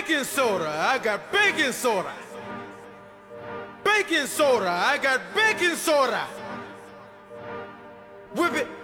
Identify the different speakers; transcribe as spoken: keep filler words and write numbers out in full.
Speaker 1: baking soda, I got baking soda. Baking soda, I got baking soda. Whip it.